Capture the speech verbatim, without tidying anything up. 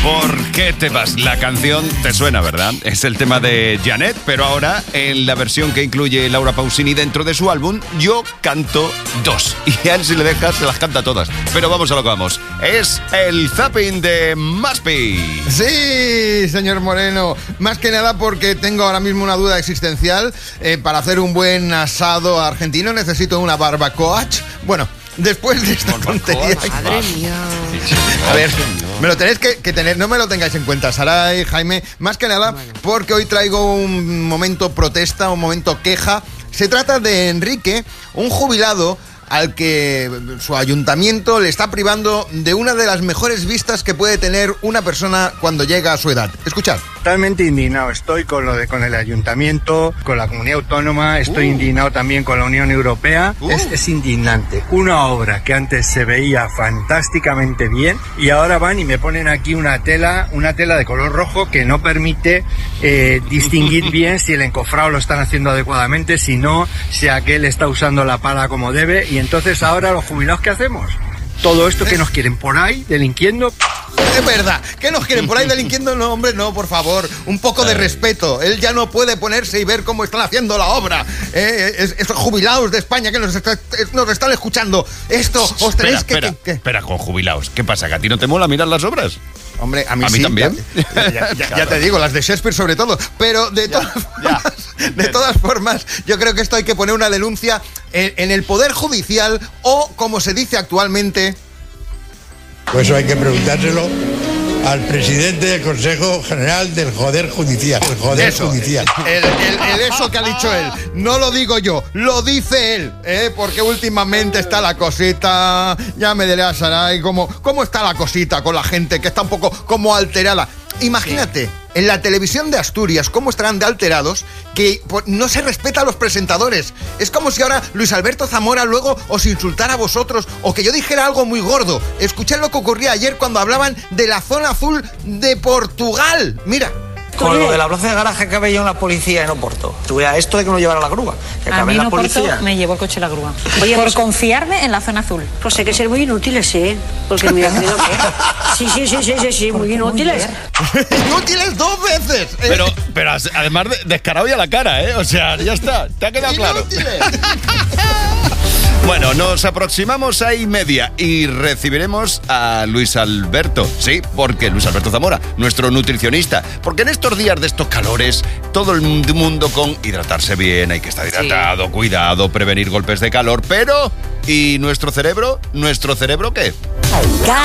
¿Por qué te vas? La canción te suena, ¿verdad? Es el tema de Janet, pero ahora en la versión que incluye Laura Pausini dentro de su álbum, Yo canto dos. Y a él, si le dejas, se las canta todas. Pero vamos a lo que vamos. Es el zapping de Maspi. Sí, señor Moreno. Más que nada porque tengo ahora mismo una duda existencial. Eh, para hacer un buen asado argentino necesito una barbacoa. Bueno, después de esta tontería... Madre mía. A ver, me lo tenéis que, que tener, no me lo tengáis en cuenta, Saray, Jaime, más que nada porque hoy traigo un momento protesta, un momento queja. Se trata de Enrique, un jubilado al que su ayuntamiento le está privando de una de las mejores vistas que puede tener una persona cuando llega a su edad. Escuchad. Totalmente indignado estoy con lo de con el ayuntamiento, con la comunidad autónoma, estoy uh. indignado también con la Unión Europea. Uh. Es, es indignante. Una obra que antes se veía fantásticamente bien y ahora van y me ponen aquí una tela, una tela de color rojo que no permite eh, distinguir bien si el encofrado lo están haciendo adecuadamente, si no, si aquel está usando la pala como debe. Y entonces ahora los jubilados, ¿qué hacemos? Todo esto que nos quieren por ahí, delinquiendo. Es verdad, ¿qué nos quieren por ahí delinquiendo? No, hombre, no, por favor, un poco de respeto. Él ya no puede ponerse y ver cómo están haciendo la obra. Eh, es, estos jubilados de España que nos, está, nos están escuchando. Esto, os tenéis espera, que, espera, que, que... Espera, con jubilados. ¿Qué pasa? ¿Que a ti no te mola mirar las obras? Hombre, a mí, ¿A mí sí, también? Ya, ya, ya, claro. Ya te digo, las de Shakespeare sobre todo. Pero de, ya, todas, formas, de todas formas, yo creo que esto hay que poner una denuncia en, en el Poder Judicial o, como se dice actualmente... Pues eso hay que preguntárselo al presidente del Consejo General del Joder Judicial. El Joder eso, Judicial. El, el, el eso que ha dicho él. No lo digo yo, lo dice él. ¿eh? Porque últimamente está la cosita... Ya me diré a Saray cómo, cómo está la cosita con la gente que está un poco como alterada. Imagínate, en la televisión de Asturias, cómo estarán de alterados, que no se respeta a los presentadores. Es como si ahora Luis Alberto Zamora luego os insultara a vosotros, o que yo dijera algo muy gordo. Escuché lo que ocurría ayer cuando hablaban de la zona azul de Portugal. Mira. Con lo de la plaza de garaje que había en la policía en Oporto. Tuviera esto de que no llevara la grúa. Que a mí en la Oporto policía. me llevó el coche la grúa. Oye, por pues, confiarme en la zona azul. Pues hay que ser muy inútiles, ¿eh? Porque mira, creo que... Sí, sí, sí, sí, sí, sí, muy inútiles. ¡Inútiles dos veces! Pero, pero además de, descarado ya la cara, ¿eh? O sea, ya está, te ha quedado claro. Bueno, nos aproximamos a y media y recibiremos a Luis Alberto. Sí, porque Luis Alberto Zamora, nuestro nutricionista. Porque en estos días de estos calores, todo el mundo con hidratarse bien, hay que estar hidratado, sí. Cuidado, prevenir golpes de calor. Pero, ¿y nuestro cerebro? ¿Nuestro cerebro qué?